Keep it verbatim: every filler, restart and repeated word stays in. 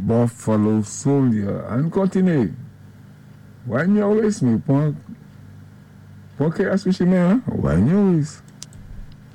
Buffalo Soldier. An kontine. Wanyo wis mi pon. Pon ke aswi shi men, wanyo wis.